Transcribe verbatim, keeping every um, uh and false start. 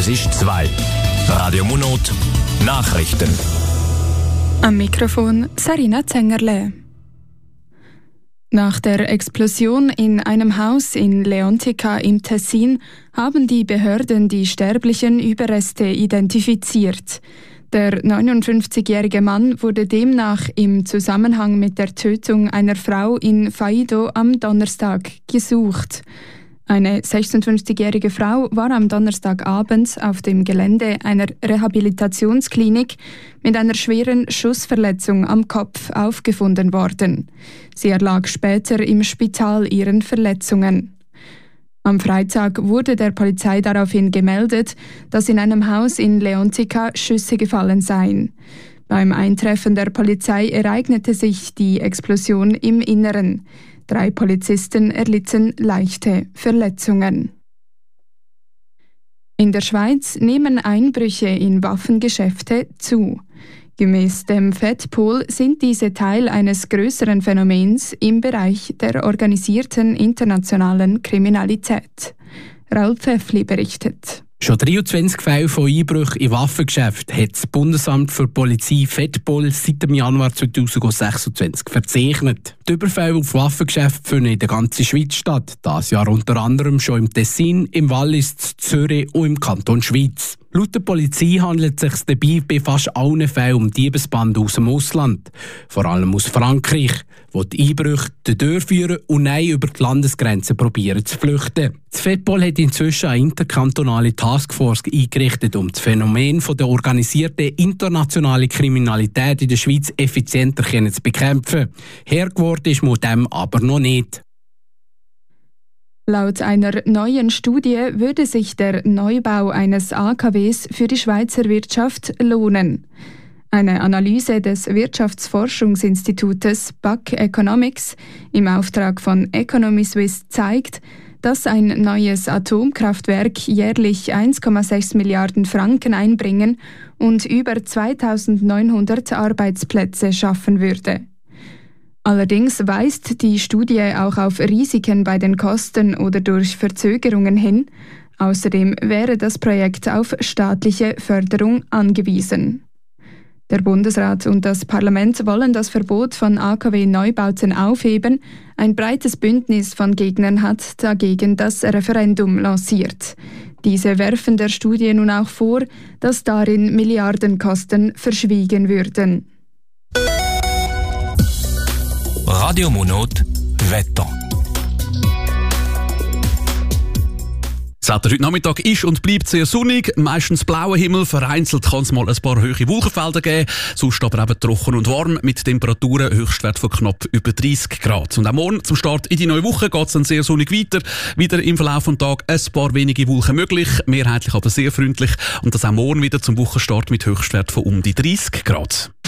Es ist zwei. Radio Monot Nachrichten. Am Mikrofon Sarina Zengerle. Nach der Explosion in einem Haus in Leontica im Tessin haben die Behörden die sterblichen Überreste identifiziert. Der neunundfünfzigjährige Mann wurde demnach im Zusammenhang mit der Tötung einer Frau in Faido am Donnerstag gesucht. Eine sechsundfünfzigjährige Frau war am Donnerstagabend auf dem Gelände einer Rehabilitationsklinik mit einer schweren Schussverletzung am Kopf aufgefunden worden. Sie erlag später im Spital ihren Verletzungen. Am Freitag wurde der Polizei daraufhin gemeldet, dass in einem Haus in Leontica Schüsse gefallen seien. Beim Eintreffen der Polizei ereignete sich die Explosion im Inneren. Drei Polizisten erlitten leichte Verletzungen. In der Schweiz nehmen Einbrüche in Waffengeschäfte zu. Gemäss dem Fedpol sind diese Teil eines größeren Phänomens im Bereich der organisierten internationalen Kriminalität. Raul Pfeffli berichtet. Schon dreiundzwanzig Fälle von Einbrüchen in Waffengeschäften hat das Bundesamt für Polizei Fedpol seit dem Januar zweitausendsechsundzwanzig verzeichnet. Die Überfälle auf Waffengeschäfte finden in der ganzen Schweiz statt. Dieses Jahr unter anderem schon im Tessin, im Wallis, Zürich und im Kanton Schwyz. Laut der Polizei handelt es sich dabei bei fast allen Fällen um Diebesbanden aus dem Ausland. Vor allem aus Frankreich, wo die Einbrüche durchführen und nein über die Landesgrenzen probieren zu flüchten. Das Fedpol hat inzwischen eine interkantonale Taskforce eingerichtet, um das Phänomen von der organisierten internationalen Kriminalität in der Schweiz effizienter zu bekämpfen. Herr geworden ist man dem aber noch nicht. Laut einer neuen Studie würde sich der Neubau eines A K Ws für die Schweizer Wirtschaft lohnen. Eine Analyse des Wirtschaftsforschungsinstitutes B A C Economics im Auftrag von Economy Suisse zeigt, dass ein neues Atomkraftwerk jährlich eins Komma sechs Milliarden Franken einbringen und über zweitausendneunhundert Arbeitsplätze schaffen würde. Allerdings weist die Studie auch auf Risiken bei den Kosten oder durch Verzögerungen hin. Außerdem wäre das Projekt auf staatliche Förderung angewiesen. Der Bundesrat und das Parlament wollen das Verbot von A K W-Neubauten aufheben. Ein breites Bündnis von Gegnern hat dagegen das Referendum lanciert. Diese werfen der Studie nun auch vor, dass darin Milliardenkosten verschwiegen würden. Radio Monot Wetter. Das Wetter heute Nachmittag ist und bleibt sehr sonnig, meistens blauer Himmel, vereinzelt kann es mal ein paar hohe Wolkenfelder geben, sonst aber eben trocken und warm mit Temperaturen Höchstwert von knapp über dreißig Grad. Und auch morgen zum Start in die neue Woche geht es dann sehr sonnig weiter, wieder im Verlauf des Tages ein paar wenige Wolken möglich, mehrheitlich aber sehr freundlich und das auch morgen wieder zum Wochenstart mit Höchstwert von um die dreißig Grad.